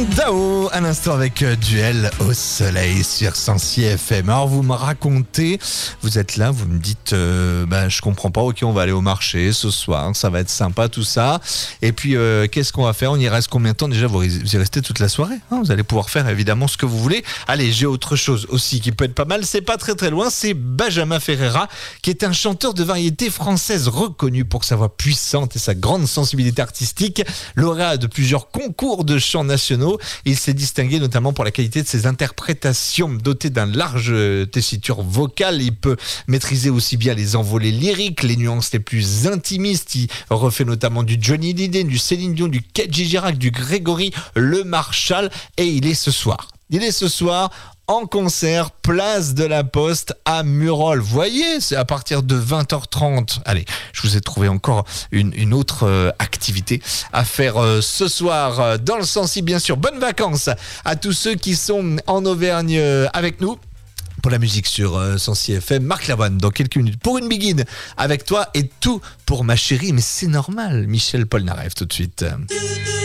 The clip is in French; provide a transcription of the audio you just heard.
Dao, à l'instant avec Duel au soleil sur 106 FM. Alors vous me racontez, vous êtes là, vous me dites, je comprends pas, ok on va aller au marché ce soir, ça va être sympa tout ça. Et puis qu'est-ce qu'on va faire? On y reste combien de temps? Déjà vous y restez toute la soirée, hein, vous allez pouvoir faire évidemment ce que vous voulez. Allez, j'ai autre chose aussi qui peut être pas mal, c'est pas très très loin, c'est Benjamin Ferreira qui est un chanteur de variété française reconnu pour sa voix puissante et sa grande sensibilité artistique, lauréat de plusieurs concours de chants nationaux. Il s'est distingué notamment pour la qualité de ses interprétations. Doté d'un large tessiture vocale, il peut maîtriser aussi bien les envolées lyriques, les nuances les plus intimistes. Il refait notamment du Johnny Hallyday, du Céline Dion, du Kenji Girac, du Grégory Le Marchal. Et il est ce soir en concert, place de la Poste à Murol. Vous voyez, c'est à partir de 20h30. Allez, je vous ai trouvé encore une autre activité à faire ce soir dans le Sancy, bien sûr. Bonnes vacances à tous ceux qui sont en Auvergne avec nous. Pour la musique sur 106 FM, Marc Lavoine dans quelques minutes pour une begin avec toi et tout pour ma chérie. Mais c'est normal, Michel Polnareff tout de suite.